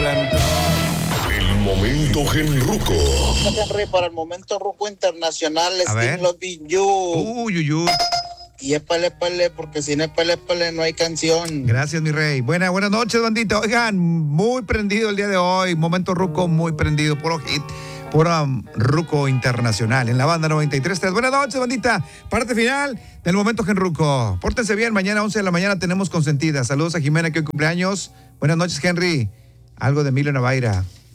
El momento genruco. Henry, para el momento ruco internacional, A ver. Sting Loving You. Uy. Y épale, porque sin épale no hay canción. Gracias, mi rey. Buenas noches, bandita. Oigan, muy prendido el día de hoy. Momento ruco, muy prendido. Puro hit. Puro ruco internacional en la banda 93.3. Buenas noches, bandita. Parte final del momento genruco. Pórtense bien. Mañana 11 de la mañana tenemos consentida. Saludos a Jimena, que hoy cumpleaños. Buenas noches, Henry. Algo de Emilio Navaira.